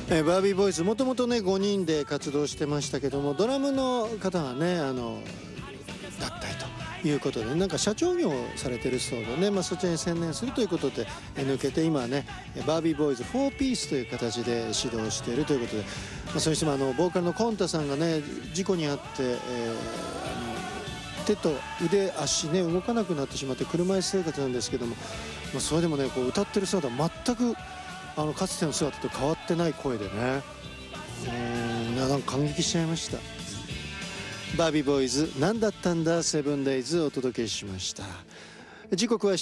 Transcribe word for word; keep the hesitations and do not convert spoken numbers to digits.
えー、バービーボーイズもともとねごにんで活動してましたけども、ドラムの方がねあの脱退ということで、なんか社長業をされてるそうでね、まあ、そちらに専念するということで抜けて、今はねバービーボーイズフォーピースという形で指導しているということで、まあ、それにしてもあのボーカルのコンタさんがね事故に遭って、えー、あの手と腕足ね動かなくなってしまって車椅子生活なんですけども、まあ、それでもねこう歌ってる姿は全くあのかつての姿と変わってない声でね、うーんなんか感激しちゃいました。バービーボーイズなんだったんだセブンデイズお届けしました。時刻は